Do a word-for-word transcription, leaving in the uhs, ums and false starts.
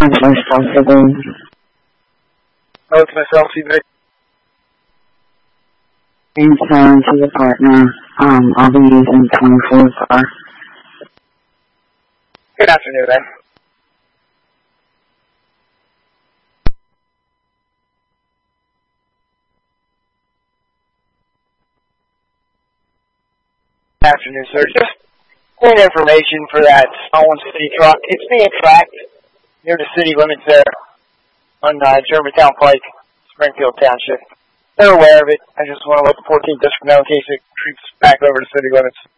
It's myself today. Oh, it's myself, Steve. Transferring to the partner. Um, I'll be using twenty-four car. Good afternoon, man. Afternoon, sir. Just point information for that stolen city truck. It's being tracked near the city limits there on uh, Germantown Pike, Springfield Township. They're aware of it. I just want to let the fourteenth district know in case it creeps back over the city limits.